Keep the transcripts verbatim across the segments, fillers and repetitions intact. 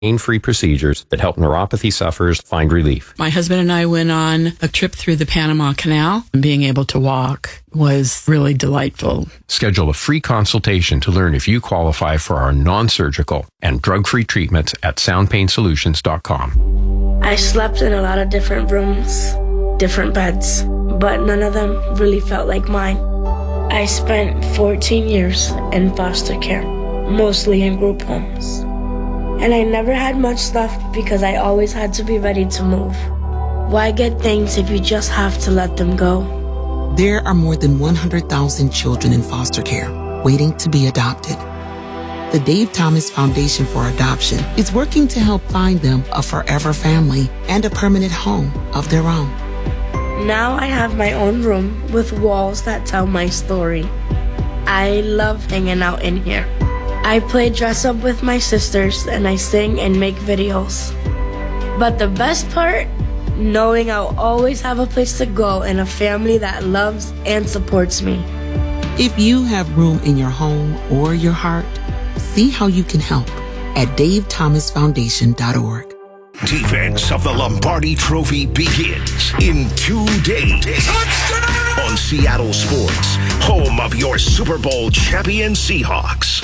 pain-free procedures that help neuropathy sufferers find relief. My husband and I went on a trip through the Panama Canal, and being able to walk was really delightful. Schedule a free consultation to learn if you qualify for our non-surgical and drug-free treatments at sound pain solutions dot com. I slept in a lot of different rooms, different beds, but none of them really felt like mine. I spent fourteen years in foster care, mostly in group homes. And I never had much stuff because I always had to be ready to move. Why get things if you just have to let them go? There are more than one hundred thousand children in foster care waiting to be adopted. The Dave Thomas Foundation for Adoption is working to help find them a forever family and a permanent home of their own. Now I have my own room with walls that tell my story. I love hanging out in here. I play dress up with my sisters and I sing and make videos. But the best part, knowing I'll always have a place to go and a family that loves and supports me. If you have room in your home or your heart, see how you can help at dave thomas foundation dot org. Defense of the Lombardi Trophy begins in two days. Touchdown! On Seattle Sports, home of your Super Bowl champion Seahawks.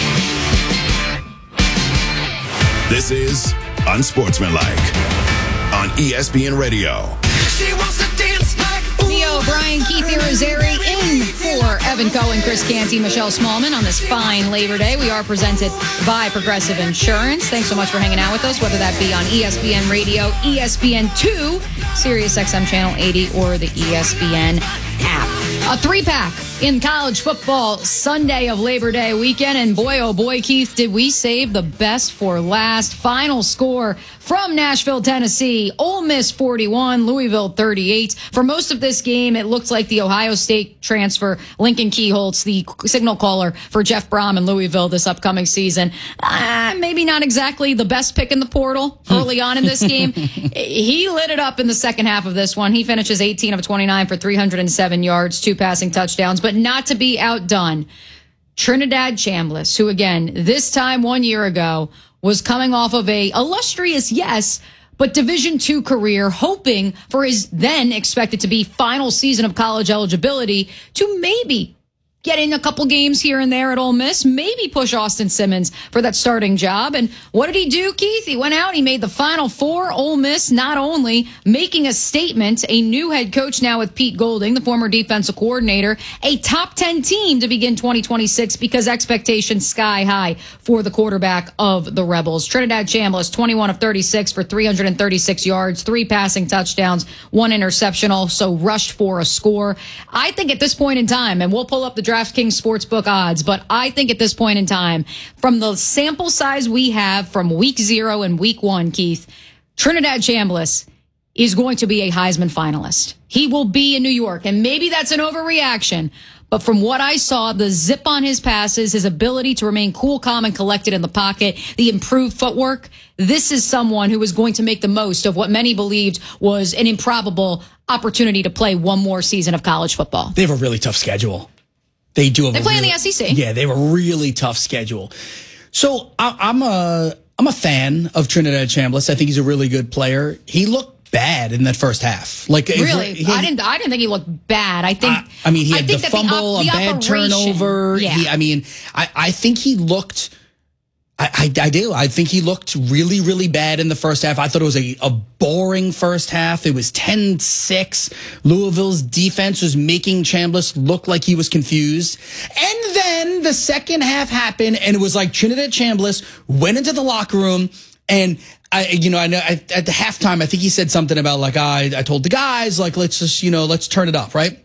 This is Unsportsmanlike on E S P N Radio. She wants to dance like Neo, Brian, Keith Irizarry in for Evan Cohen, Chris Canty, Michelle Smallman on this fine Labor Day. We are presented by Progressive Insurance. Thanks so much for hanging out with us, whether that be on E S P N Radio, E S P N two, Sirius X M Channel eighty, or the E S P N app. A three-pack in college football Sunday of Labor Day weekend. And boy, oh boy, Keith, did we save the best for last. Final score from Nashville, Tennessee. Ole Miss forty-one, Louisville thirty-eight. For most of this game, it looked like the Ohio State transfer, Lincoln Keyholtz, the signal caller for Jeff Brom in Louisville this upcoming season. Uh, maybe not exactly the best pick in the portal early on in this game. He lit it up in the second half of this one. He finishes eighteen of twenty-nine for three hundred seven yards, two passing touchdowns, but not to be outdone. Trinidad Chambliss, who again, this time one year ago, was coming off of a illustrious, yes, but Division two career, hoping for his then expected to be final season of college eligibility to maybe get in a couple games here and there at Ole Miss, maybe push Austin Simmons for that starting job. And what did he do, Keith? He went out, he made the Final Four. Ole Miss not only making a statement, a new head coach now with Pete Golding, the former defensive coordinator, a top ten team to begin twenty twenty-six because expectations sky high for the quarterback of the Rebels. Trinidad Chambliss, twenty-one of thirty-six for three hundred thirty-six yards, three passing touchdowns, one interception, also rushed for a score. I think at this point in time, and we'll pull up the DraftKings Sportsbook odds, but I think at this point in time, from the sample size we have from week zero and week one, Keith, Trinidad Chambliss is going to be a Heisman finalist. He will be in New York, and maybe that's an overreaction, but from what I saw, the zip on his passes, his ability to remain cool, calm, and collected in the pocket, the improved footwork, this is someone who is going to make the most of what many believed was an improbable opportunity to play one more season of college football. They have a really tough schedule. They do have They a play really, in the S E C. Yeah, they have a really tough schedule. So I, I'm a I'm a fan of Trinidad Chambliss. I think he's a really good player. He looked bad in that first half. Like really, he, I didn't. I didn't think he looked bad. I think. I, I mean, he had the the fumble, the op, the a bad operation. turnover. Yeah. He, I mean, I, I think he looked. I, I, I do. I think he looked really, really bad in the first half. I thought it was a, a boring first half. It was ten six. Louisville's defense was making Chambliss look like he was confused. And then the second half happened, and it was like Trinidad Chambliss went into the locker room, and I, you know, I know I, at the halftime, I think he said something about like, I, I told the guys, like, let's just, you know, let's turn it up, right?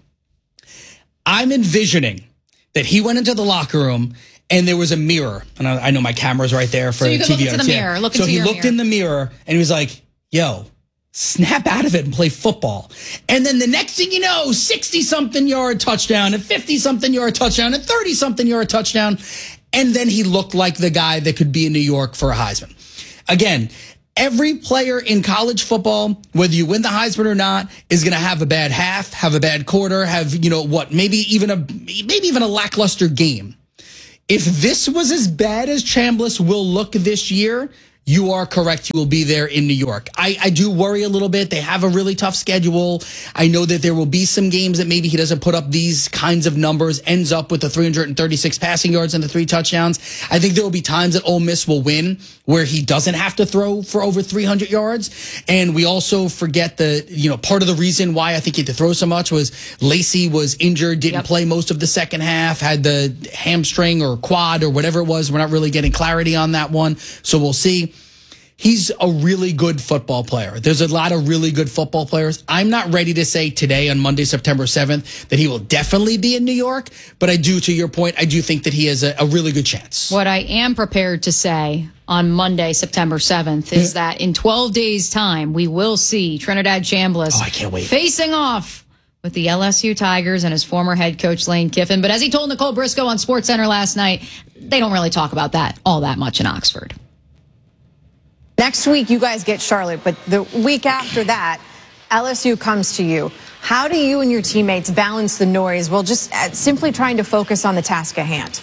I'm envisioning that he went into the locker room and there was a mirror, and I, I know my camera's right there for so you could T V. look into the mirror. Look so into he your looked mirror. in the mirror and he was like, "Yo, snap out of it and play football." And then the next thing you know, sixty-something yard touchdown, and fifty-something yard touchdown, and thirty-something yard touchdown, and then he looked like the guy that could be in New York for a Heisman. Again, every player in college football, whether you win the Heisman or not, is going to have a bad half, have a bad quarter, have, you know what, maybe even a maybe even a lackluster game. If this was as bad as Chambliss will look this year, you are correct. He will be there in New York. I, I do worry a little bit. They have a really tough schedule. I know that there will be some games that maybe he doesn't put up these kinds of numbers, ends up with the three hundred thirty-six passing yards and the three touchdowns. I think there will be times that Ole Miss will win where he doesn't have to throw for over three hundred yards. And we also forget that, you know, part of the reason why I think he had to throw so much was Lacey was injured, didn't yep. play most of the second half, had the hamstring or quad or whatever it was. We're not really getting clarity on that one. So we'll see. He's a really good football player. There's a lot of really good football players. I'm not ready to say today on Monday, September seventh, that he will definitely be in New York. But I do, to your point, I do think that he has a, a really good chance. What I am prepared to say on Monday, September seventh, is that in twelve days' time, we will see Trinidad Chambliss oh, I can't wait. facing off with the L S U Tigers and his former head coach, Lane Kiffin. But as he told Nicole Briscoe on SportsCenter last night, they don't really talk about that all that much in Oxford. Next week, you guys get Charlotte, but the week after that, L S U comes to you. How do you and your teammates balance the noise while just simply trying to focus on the task at hand?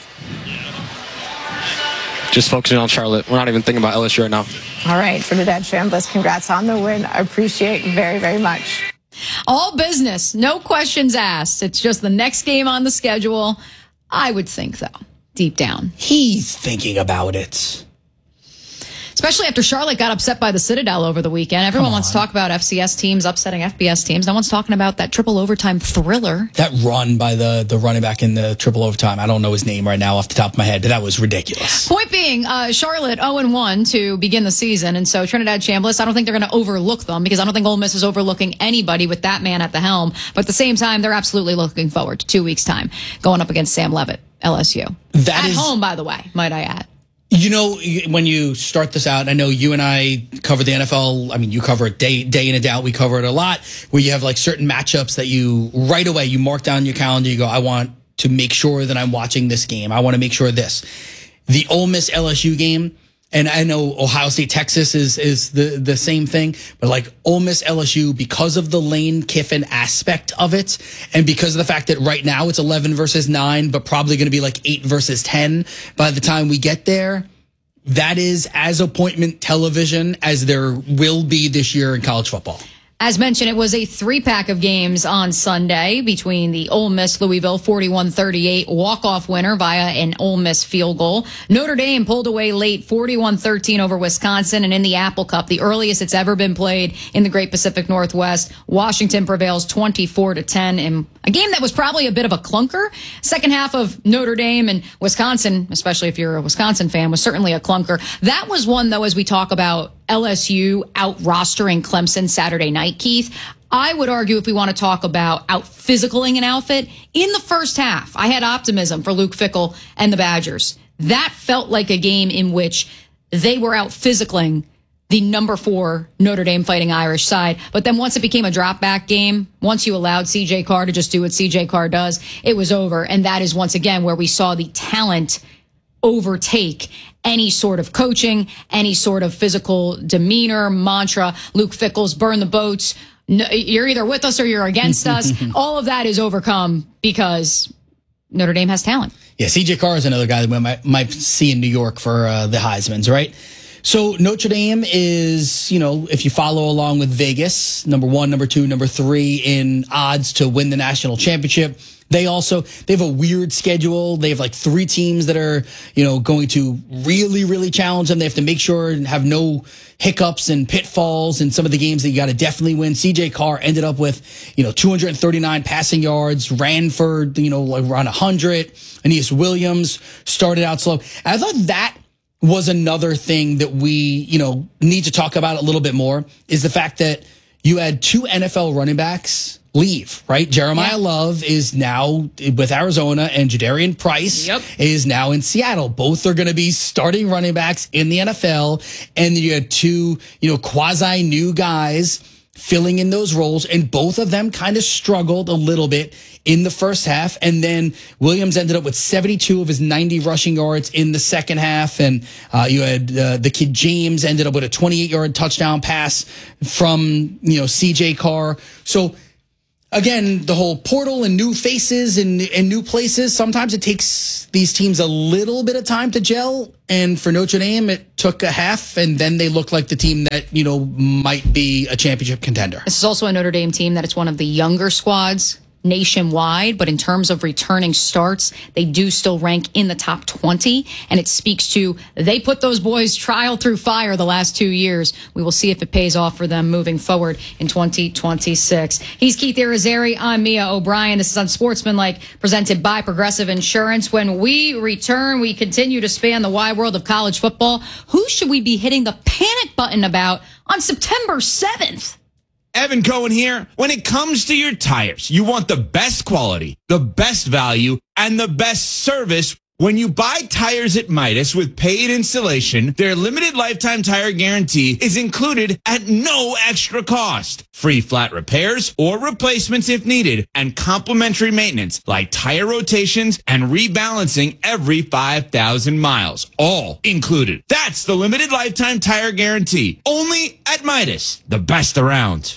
Just focusing on Charlotte. We're not even thinking about L S U right now. All right, Trinidad Chambliss, congrats on the win. I appreciate it very, very much. All business, no questions asked. It's just the next game on the schedule. I would think, though, deep down. He's thinking about it. Especially after Charlotte got upset by the Citadel over the weekend. Everyone wants to talk about F C S teams upsetting F B S teams. No one's talking about that triple overtime thriller. That run by the, the running back in the triple overtime. I don't know his name right now off the top of my head, but that was ridiculous. Point being, uh, Charlotte oh and one to begin the season. And so Trinidad Chambliss, I don't think they're going to overlook them because I don't think Ole Miss is overlooking anybody with that man at the helm. But at the same time, they're absolutely looking forward to two weeks' time going up against Sam Levitt, L S U. That at is- home, by the way, might I add. You know, when you start this out, I know you and I cover the N F L. I mean, you cover it day, day in and day out. We cover it a lot where you have like certain matchups that you right away, you mark down your calendar. You go, I want to make sure that I'm watching this game. I want to make sure this. The Ole Miss L S U game. And I know Ohio State, Texas is, is the, the same thing, but like Ole Miss L S U, because of the Lane Kiffin aspect of it, and because of the fact that right now it's eleven versus nine, but probably going to be like eight versus ten by the time we get there, that is as appointment television as there will be this year in college football. As mentioned, it was a three-pack of games on Sunday between the Ole Miss Louisville forty-one thirty-eight walk-off winner via an Ole Miss field goal. Notre Dame pulled away late forty-one thirteen over Wisconsin, and in the Apple Cup, the earliest it's ever been played in the Great Pacific Northwest, Washington prevails twenty-four to ten in a game that was probably a bit of a clunker. Second half of Notre Dame and Wisconsin, especially if you're a Wisconsin fan, was certainly a clunker. That was one, though, as we talk about L S U out-rostering Clemson Saturday night, Keith. I would argue if we want to talk about out-physicaling an outfit, in the first half, I had optimism for Luke Fickell and the Badgers. That felt like a game in which they were out-physicaling the number four Notre Dame Fighting Irish side. But then once it became a drop-back game, once you allowed C J Carr to just do what C J Carr does, it was over. And that is once again where we saw the talent overtake any sort of coaching, any sort of physical demeanor, mantra. Luke Fickell's burn the boats. No, you're either with us or you're against us. All of that is overcome because Notre Dame has talent. Yeah, C J Carr is another guy that we might, might see in New York for uh, the Heismans, right? So Notre Dame is, you know, if you follow along with Vegas, number one, number two, number three in odds to win the national championship. They also, they have a weird schedule. They have like three teams that are, you know, going to really, really challenge them. They have to make sure and have no hiccups and pitfalls in some of the games that you got to definitely win. C J Carr ended up with, you know, two hundred thirty-nine passing yards, ran for, you know, like around one hundred. Aeneas Williams started out slow. And I thought that was another thing that we, you know, need to talk about a little bit more is the fact that you had two N F L running backs leave, right? Jeremiah yeah. Love is now with Arizona and Jadarian Price yep. is now in Seattle. Both are going to be starting running backs in the N F L. And you had two, you know, quasi new guys filling in those roles. And both of them kind of struggled a little bit in the first half. And then Williams ended up with seventy-two of his ninety rushing yards in the second half. And uh, you had uh, the kid James ended up with a twenty-eight yard touchdown pass from, you know, C J Carr. So again, the whole portal and new faces and, and new places, sometimes it takes these teams a little bit of time to gel. And for Notre Dame, it took a half, and then they look like the team that, you know, might be a championship contender. This is also a Notre Dame team that it's one of the younger squads nationwide, but in terms of returning starts, they do still rank in the top twenty, and it speaks to they put those boys trial through fire the last two years. We will see if it pays off for them moving forward in twenty twenty-six. He's Keith Irizarry. I'm Mia O'Brien. This is Unsportsmanlike, presented by Progressive Insurance. When we return, we continue to span the wide world of college football. Who should we be hitting the panic button about on September seventh? Evan Cohen here. When it comes to your tires, you want the best quality, the best value, and the best service. When you buy tires at Midas with paid installation, their limited lifetime tire guarantee is included at no extra cost. Free flat repairs or replacements if needed, and complimentary maintenance like tire rotations and rebalancing every five thousand miles. All included. That's the limited lifetime tire guarantee. Only at Midas, the best around.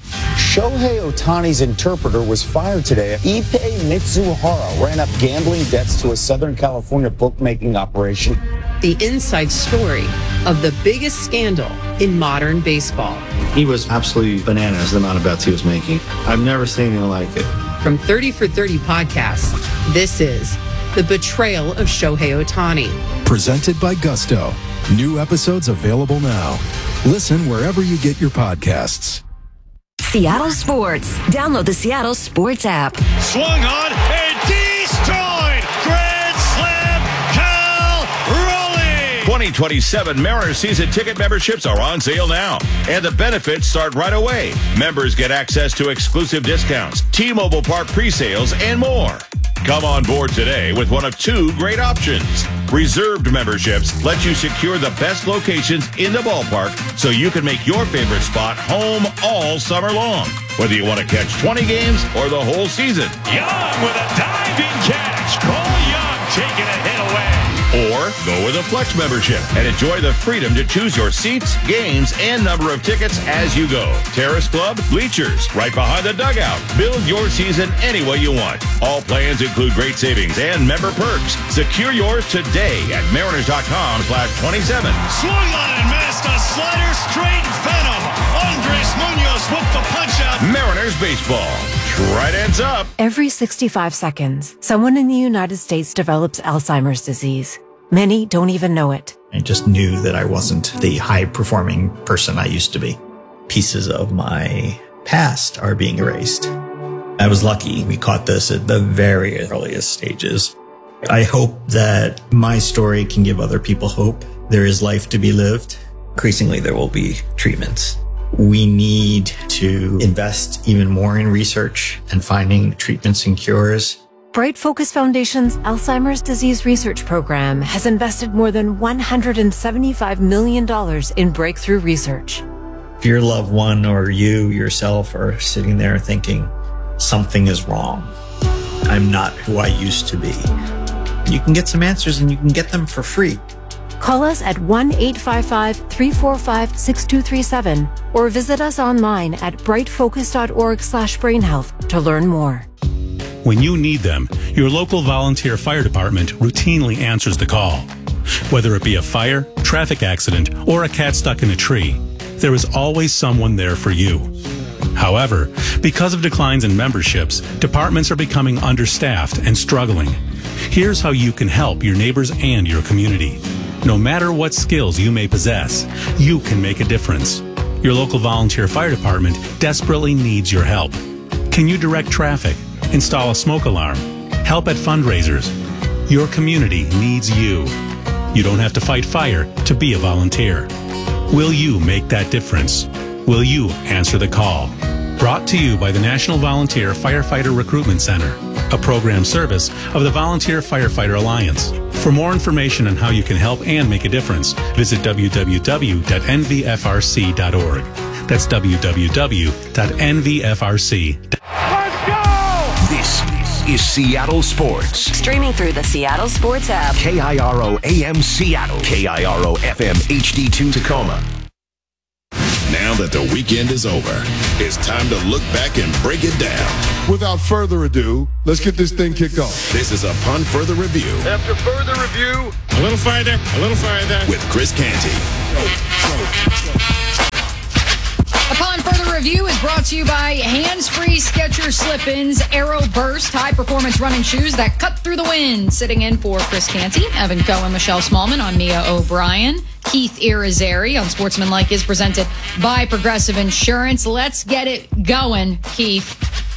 Shohei Ohtani's interpreter was fired today. Ippei Mitsuhara ran up gambling debts to a Southern California bookmaking operation. The inside story of the biggest scandal in modern baseball. He was absolutely bananas, the amount of bets he was making. I've never seen anything like it. From thirty for thirty podcast, this is The Betrayal of Shohei Ohtani. Presented by Gusto. New episodes available now. Listen wherever you get your podcasts. Seattle Sports. Download the Seattle Sports app. Swung on and destroyed. Grand Slam, Cal Raleigh. twenty twenty-seven Mariners season ticket memberships are on sale now, and the benefits start right away. Members get access to exclusive discounts, T-Mobile Park pre-sales, and more. Come on board today with one of two great options. Reserved memberships let you secure the best locations in the ballpark so you can make your favorite spot home all summer long. Whether you want to catch twenty games or the whole season. Young with a diving catch. Cole Young taking a hit away. Or go with a Flex membership and enjoy the freedom to choose your seats, games, and number of tickets as you go. Terrace Club, bleachers, right behind the dugout. Build your season any way you want. All plans include great savings and member perks. Secure yours today at mariners.com slash 27. Swung on and missed a slider straight venom. Andres Munoz with the punch out. Mariners baseball. Right ends up. Every sixty-five seconds, someone in the United States develops Alzheimer's disease. Many don't even know it. I just knew that I wasn't the high-performing person I used to be. Pieces of my past are being erased. I was lucky. We caught this at the very earliest stages. I hope that my story can give other people hope. There is life to be lived. Increasingly, there will be treatments. We need to invest even more in research and finding treatments and cures. Bright Focus Foundation's Alzheimer's Disease Research Program has invested more than one hundred seventy-five million dollars in breakthrough research. If your loved one or you yourself are sitting there thinking, something is wrong, I'm not who I used to be, you can get some answers and you can get them for free. Call us at one eight five five, three four five, six two three seven or visit us online at brightfocus.org slash brainhealth to learn more. When you need them, your local volunteer fire department routinely answers the call. Whether it be a fire, traffic accident, or a cat stuck in a tree, there is always someone there for you. However, because of declines in memberships, departments are becoming understaffed and struggling. Here's how you can help your neighbors and your community. No matter what skills you may possess, you can make a difference. Your local volunteer fire department desperately needs your help. Can you direct traffic? Install a smoke alarm? Help at fundraisers? Your community needs you. You don't have to fight fire to be a volunteer. Will you make that difference? Will you answer the call? Brought to you by the National Volunteer Firefighter Recruitment Center, a program service of the Volunteer Firefighter Alliance. For more information on how you can help and make a difference, visit w w w dot n v f r c dot org. That's w w w dot n v f r c dot org. Let's go! This is Seattle Sports. Streaming through the Seattle Sports app. K I R O A M Seattle. K I R O F M H D two Tacoma. Now that the weekend is over, it's time to look back and break it down. Without further ado, let's get this thing kicked off. This is Upon Further Review. After further review, A little farther, a little farther. With Chris Canty. Upon Further Review is brought to you by Hands-Free Skechers Slip-Ins Aero Burst high-performance running shoes that cut through the wind. Sitting in for Chris Canty, Evan Cohen, Michelle Smallman, on Mia O'Brien. Keith Irizarry on Sportsmanlike is presented by Progressive Insurance. Let's get it going, Keith.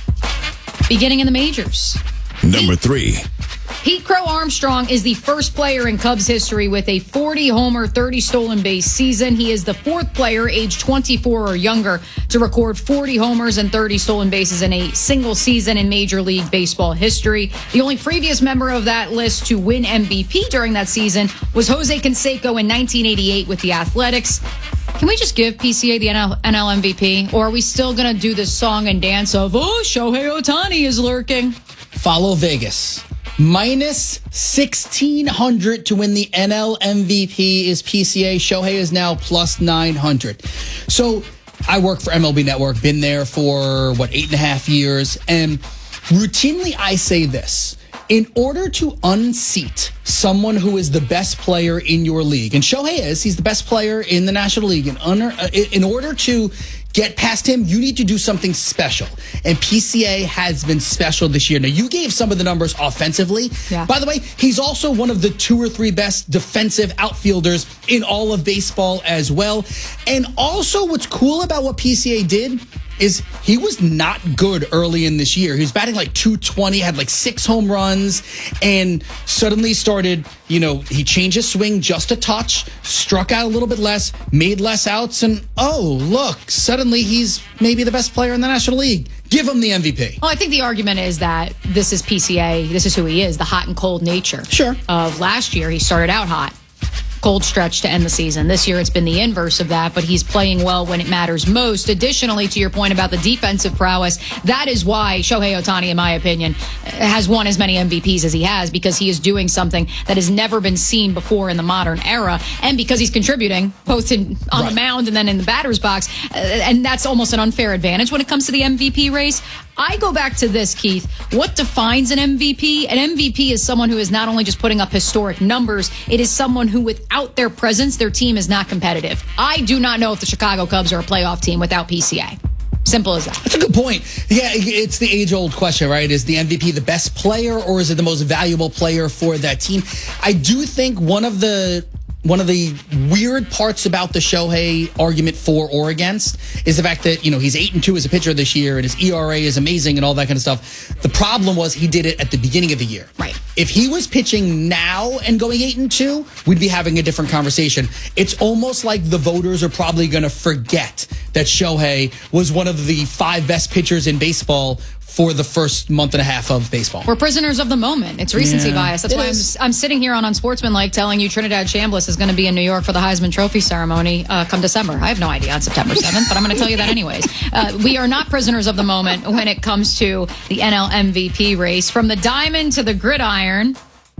Beginning in the majors. Number three. Pete Crow Armstrong is the first player in Cubs history with a forty homer, thirty stolen base season. He is the fourth player aged twenty-four or younger to record forty homers and thirty stolen bases in a single season in Major League Baseball history. The only previous member of that list to win M V P during that season was Jose Canseco in nineteen eighty-eight with the Athletics. Can we just give P C A the N L, N L M V P? Or are we still going to do this song and dance of, oh, Shohei Ohtani is lurking? Follow Vegas. Minus sixteen hundred to win the N L M V P is P C A. Shohei is now plus nine hundred. So I work for M L B Network, been there for, what, eight and a half years. And routinely I say this. In order to unseat someone who is the best player in your league, and Shohei is, he's the best player in the National League, and under, uh, in order to get past him, you need to do something special. And P C A has been special this year. Now, you gave some of the numbers offensively. Yeah. By the way, he's also one of the two or three best defensive outfielders in all of baseball as well. And also, what's cool about what P C A did is he was not good early in this year. He was batting like two twenty, had like six home runs, and suddenly started, you know, he changed his swing just a touch, struck out a little bit less, made less outs, and oh, look, suddenly he's maybe the best player in the National League. Give him the M V P. Well, I think the argument is that this is P C A, this is who he is, the hot and cold nature. Sure. Of last year, he started out hot. Cold stretch to end the season. This year, it's been the inverse of that, but he's playing well when it matters most. Additionally, to your point about the defensive prowess, that is why Shohei Ohtani, in my opinion, has won as many M V Ps as he has, because he is doing something that has never been seen before in the modern era, and because he's contributing both in, on right. the mound and then in the batter's box, and that's almost an unfair advantage when it comes to the M V P race. I go back to this, Keith. What defines an M V P? An M V P is someone who is not only just putting up historic numbers, it is someone who, without their presence, their team is not competitive. I do not know if the Chicago Cubs are a playoff team without P C A. Simple as that. That's a good point. Yeah, it's the age-old question, right? Is the M V P the best player, or is it the most valuable player for that team? I do think one of the... One of the weird parts about the Shohei argument for or against is the fact that, you know, he's eight and two as a pitcher this year and his E R A is amazing and all that kind of stuff. The problem was he did it at the beginning of the year. Right. If he was pitching now and going eight and two, we'd be having a different conversation. It's almost like the voters are probably going to forget that Shohei was one of the five best pitchers in baseball for the first month and a half of baseball. We're prisoners of the moment. It's recency Yeah, bias. That's it why I'm, I'm sitting here on Unsportsmanlike telling you Trinidad Chambliss is going to be in New York for the Heisman Trophy ceremony uh, come December. I have no idea on September seventh, but I'm going to tell you that anyways. Uh, we are not prisoners of the moment when it comes to the N L M V P race. From the diamond to the gridiron.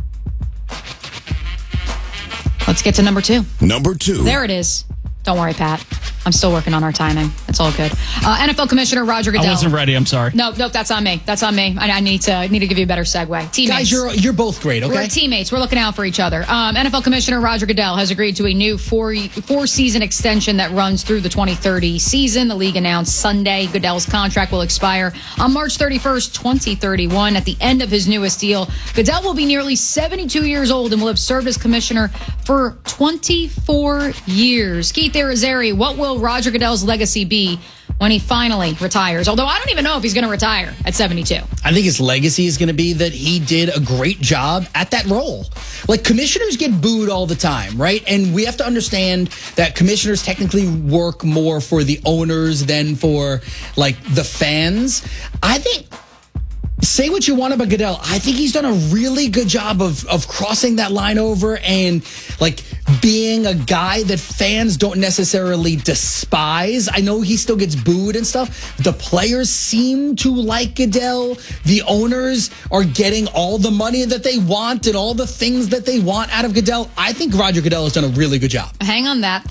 Let's get to number two. Number two. There it is. Don't worry, Pat. I'm still working on our timing. It's all good. Uh, N F L Commissioner Roger Goodell. I wasn't ready. I'm sorry. No, no, that's on me. That's on me. I, I need to need to give you a better segue. Teammates. Guys, you're you're both great, okay? We're teammates. We're looking out for each other. Um, N F L Commissioner Roger Goodell has agreed to a new four four season extension that runs through the twenty thirty season. The league announced Sunday Goodell's contract will expire on March thirty-first, twenty thirty-one. At the end of his newest deal, Goodell will be nearly seventy-two years old and will have served as commissioner for twenty-four years. Keith Irizarry, what will Roger Goodell's legacy be when he finally retires? Although I don't even know if he's going to retire at seventy-two. I think his legacy is going to be that he did a great job at that role. Like, commissioners get booed all the time, right? And we have to understand that commissioners technically work more for the owners than for, like, the fans. I think... Say what you want about Goodell. I think he's done a really good job of, of crossing that line over and, like, being a guy that fans don't necessarily despise. I know he still gets booed and stuff. The players seem to like Goodell. The owners are getting all the money that they want and all the things that they want out of Goodell. I think Roger Goodell has done a really good job. Hang on that thought.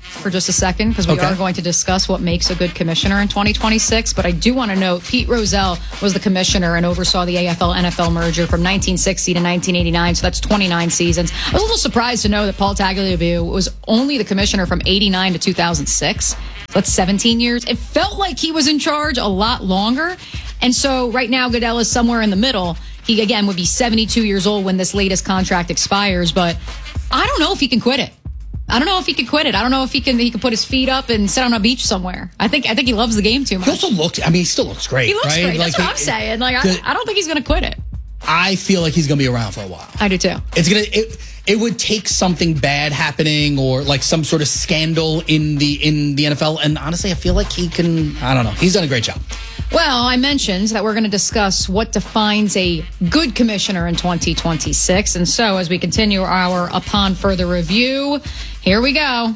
for just a second because we Okay. are going to discuss what makes a good commissioner in twenty twenty-six. But I do want to note Pete Rozelle was the commissioner and oversaw the A F L N F L merger from nineteen sixty to nineteen eighty-nine. So that's twenty-nine seasons. I was a little surprised to know that Paul Tagliabue was only the commissioner from eighty-nine to two thousand six. So that's seventeen years. It felt like he was in charge a lot longer. And so right now Goodell is somewhere in the middle. He, again, would be seventy-two years old when this latest contract expires, but I don't know if he can quit it. I don't know if he can quit it. I don't know if he can he can put his feet up and sit on a beach somewhere. I think I think he loves the game too much. He also looks, I mean, he still looks great. He looks right? great. That's Like, what I'm he- saying. Like the- I, I don't think he's going to quit it. I feel like he's going to be around for a while. I do too. It's gonna. It, it would take something bad happening or like some sort of scandal in the in the N F L. And honestly, I feel like he can. I don't know. He's done a great job. Well, I mentioned that we're going to discuss what defines a good commissioner in twenty twenty-six. And so as we continue our Upon Further Review, here we go.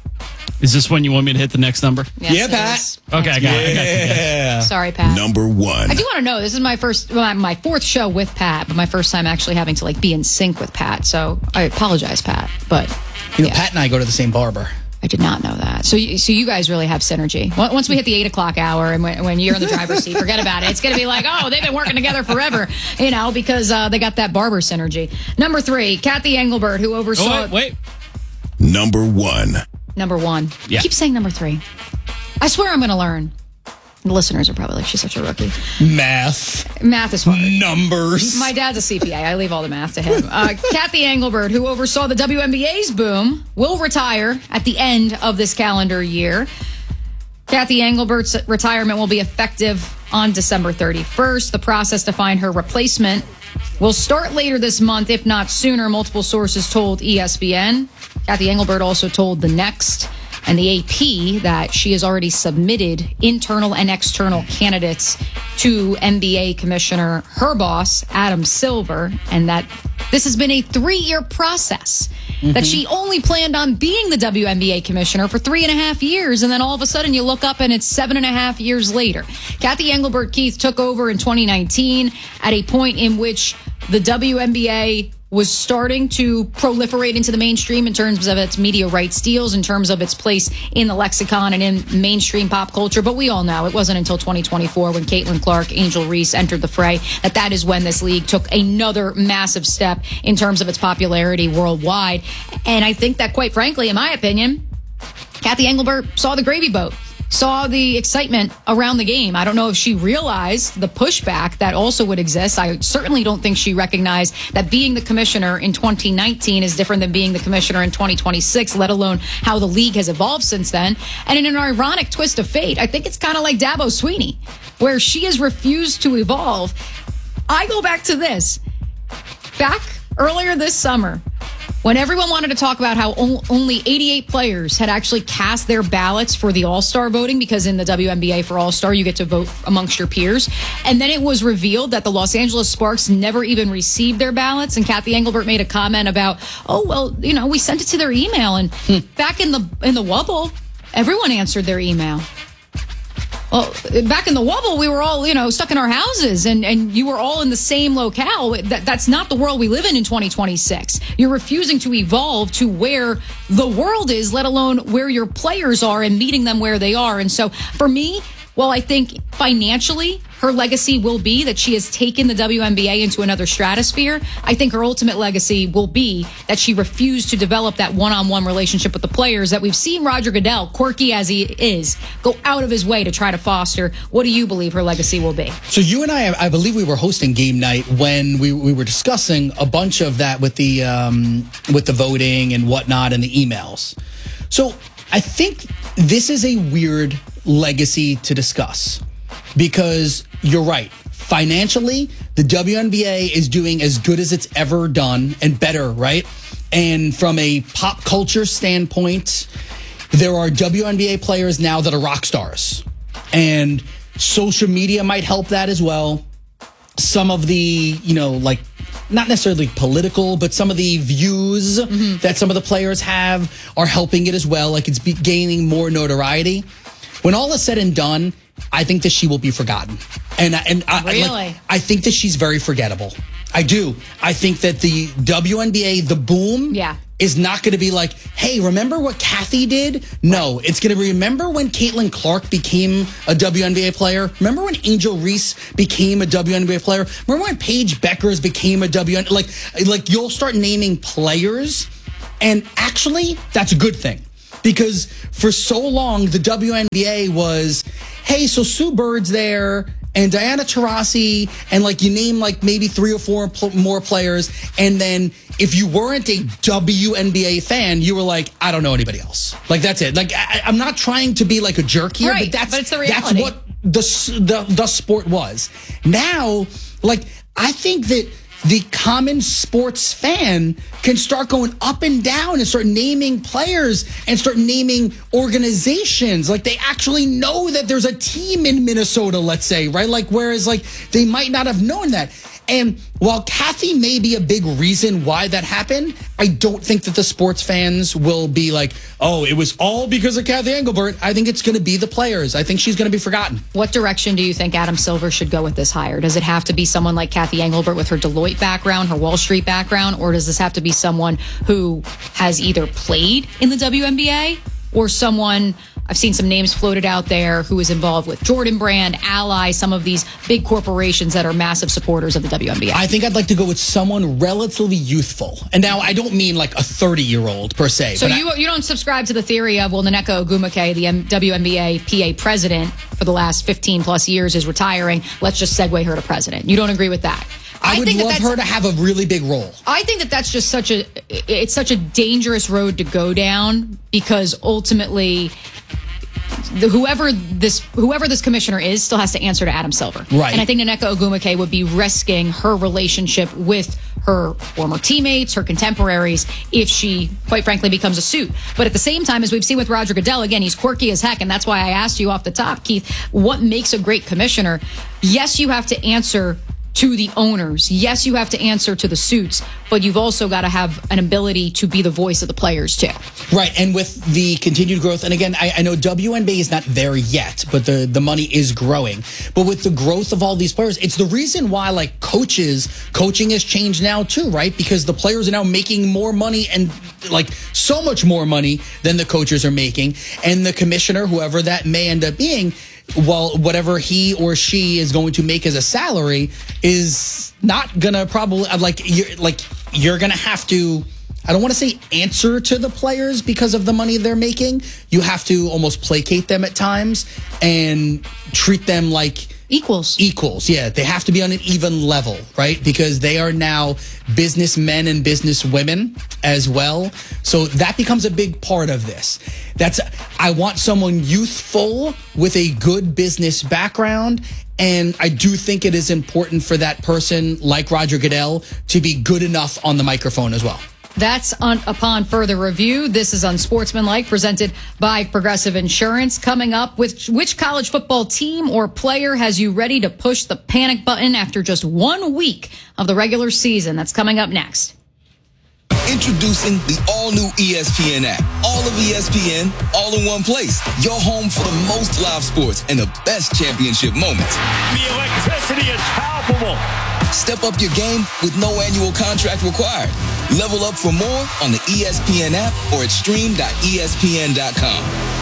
Is this when you want me to hit the next number? Yes, Yeah, it Pat. is. Okay, I got it. I got it. Yeah. Sorry, Pat. Number one. I do want to know, this is my first, well, my fourth show with Pat, but my first time actually having to like be in sync with Pat. So I apologize, Pat. But You know, Pat and I go to the same barber. I did not know that. So, you- so you guys really have synergy. Once once we hit the eight o'clock hour, and when, when you're in the driver's seat, forget about it. It's going to be like, oh, they've been working together forever, you know, because uh, they got that barber synergy. Number three, Kathy Engelbert, who oversaw. Oh, wait, wait. Number one. Number one. Yeah. Keep saying number three. I swear I'm going to learn. The listeners are probably like, she's such a rookie. Math. Math is hard. Numbers. My dad's a C P A. I leave all the math to him. Uh, Kathy Engelbert, who oversaw the W N B A's boom, will retire at the end of this calendar year. Kathy Engelbert's retirement will be effective on December thirty-first. The process to find her replacement will start later this month, if not sooner, multiple sources told E S P N. Kathy Engelbert also told The Next and the A P that she has already submitted internal and external candidates to N B A Commissioner, her boss, Adam Silver, and that this has been a three-year process. Mm-hmm. That she only planned on being the W N B A commissioner for three and a half years, and then all of a sudden you look up and it's seven and a half years later. Kathy Engelbert Keith took over in twenty nineteen at a point in which the W N B A was starting to proliferate into the mainstream in terms of its media rights deals, in terms of its place in the lexicon and in mainstream pop culture. But we all know it wasn't until twenty twenty-four when Caitlin Clark, Angel Reese entered the fray that that is when this league took another massive step in terms of its popularity worldwide. And I think that, quite frankly, in my opinion, Kathy Engelbert saw the gravy boat, saw the excitement around the game. I don't know if she realized the pushback that also would exist. I certainly don't think she recognized that being the commissioner in twenty nineteen is different than being the commissioner in twenty twenty-six, let alone how the league has evolved since then. And in an ironic twist of fate, I think it's kind of like Dabo Sweeney, where she has refused to evolve. I go back to this. Back earlier this summer, when everyone wanted to talk about how o- only eighty-eight players had actually cast their ballots for the All-Star voting, because in the W N B A for All-Star, you get to vote amongst your peers. And then it was revealed that the Los Angeles Sparks never even received their ballots. And Kathy Engelbert made a comment about, oh, well, you know, we sent it to their email. And back in the in the Wubble, everyone answered their email. Well, back in the Wubble, we were all, you know, stuck in our houses, and, and you were all in the same locale. That, that's not the world we live in in twenty twenty-six. You're refusing to evolve to where the world is, let alone where your players are, and meeting them where they are. And so for me, well, I think financially, her legacy will be that she has taken the W N B A into another stratosphere. I think her ultimate legacy will be that she refused to develop that one-on-one relationship with the players that we've seen Roger Goodell, quirky as he is, go out of his way to try to foster. What do you believe her legacy will be? So you and I, I believe we were hosting game night when we, we were discussing a bunch of that with the um, with the voting and whatnot and the emails. So I think this is a weird legacy to discuss, because you're right. Financially, the W N B A is doing as good as it's ever done and better, right? And from a pop culture standpoint, there are W N B A players now that are rock stars. And social media might help that as well. Some of the, you know, like, not necessarily political, but some of the views mm-hmm. that some of the players have are helping it as well. Like, it's be- gaining more notoriety. When all is said and done, I think that she will be forgotten. And, and I, Really? like, I think that she's very forgettable. I do. I think that the W N B A, the boom, Yeah. is not going to be like, hey, remember what Kathy did? No, it's going to be, remember when Caitlin Clark became a W N B A player? Remember when Angel Reese became a W N B A player? Remember when Paige Beckers became a W N B A? Like, like you'll start naming players, and actually, that's a good thing. Because for so long, the W N B A was, hey, so Sue Bird's there, and Diana Taurasi, and like you name like maybe three or four pl- more players, and then if you weren't a W N B A fan, you were like, I don't know anybody else. Like that's it. Like I, I'm not trying to be like a jerk here, Right, but that's but it's the that's reality. what the, s- the the sport was. Now, like I think that the common sports fan can start going up and down and start naming players and start naming organizations. Like they actually know that there's a team in Minnesota, let's say, right? Like, whereas like they might not have known that. And while Kathy may be a big reason why that happened, I don't think that the sports fans will be like, oh, it was all because of Kathy Engelbert. I think it's going to be the players. I think she's going to be forgotten. What direction do you think Adam Silver should go with this hire? Does it have to be someone like Kathy Engelbert with her Deloitte background, her Wall Street background, or does this have to be someone who has either played in the W N B A or someone, I've seen some names floated out there, who is involved with Jordan Brand, Ally, some of these big corporations that are massive supporters of the W N B A? I think I'd like to go with someone relatively youthful. And now I don't mean like a thirty-year-old per se. So but you I, you don't subscribe to the theory of, well, Nneka Ogwumike, the M- W N B A P A president for the last fifteen plus years, is retiring. Let's just segue her to president. You don't agree with that? I, I would think that love that's- her to have a really big role. I think that that's just such a it's such a dangerous road to go down, because ultimately the, whoever this whoever this commissioner is still has to answer to Adam Silver. Right. And I think Nneka Ogwumike would be risking her relationship with her former teammates, her contemporaries, if she, quite frankly, becomes a suit. But at the same time, as we've seen with Roger Goodell, again, he's quirky as heck, and that's why I asked you off the top, Keith, what makes a great commissioner? Yes, you have to answer to the owners. Yes, you have to answer to the suits, but you've also got to have an ability to be the voice of the players too. Right, and with the continued growth, and again, I, I know W N B A is not there yet, but the, the money is growing. But with the growth of all these players, it's the reason why, like, coaches, coaching has changed now too, right? Because the players are now making more money, and like so much more money than the coaches are making. And the commissioner, whoever that may end up being, well, whatever he or she is going to make as a salary is not gonna probably like you're like you're gonna have to, I don't want to say answer to the players because of the money they're making. You have to almost placate them at times and treat them like equals. Equals, yeah. They have to be on an even level, right? Because they are now businessmen and businesswomen as well. So that becomes a big part of this. That's, I want someone youthful with a good business background. And I do think it is important for that person, like Roger Goodell, to be good enough on the microphone as well. That's on, upon further review. This is Unsportsmanlike, presented by Progressive Insurance. Coming up, with which college football team or player has you ready to push the panic button after just one week of the regular season? That's coming up next. Introducing the all-new E S P N app. All of E S P N, all in one place. Your home for the most live sports and the best championship moments. The electricity is palpable. Step up your game with no annual contract required. Level up for more on the E S P N app or at stream dot E S P N dot com.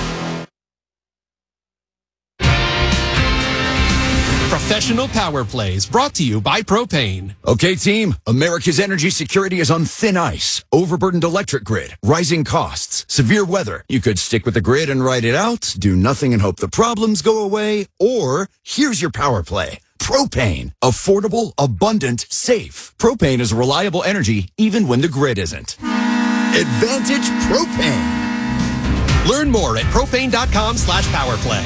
Professional Power Plays, brought to you by Propane. Okay, team, America's energy security is on thin ice. Overburdened electric grid, rising costs, severe weather. You could stick with the grid and ride it out, do nothing and hope the problems go away, or here's your power play. Propane. Affordable, abundant, safe. Propane is reliable energy even when the grid isn't. Advantage Propane. Learn more at propane.com slash powerplay.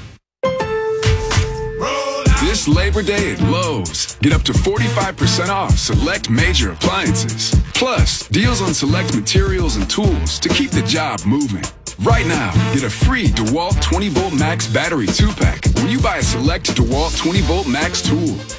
This Labor Day at Lowe's, get up to forty-five percent off select major appliances. Plus, deals on select materials and tools to keep the job moving. Right now, get a free DeWalt twenty volt Max battery two pack when you buy a select DeWalt twenty volt Max tool.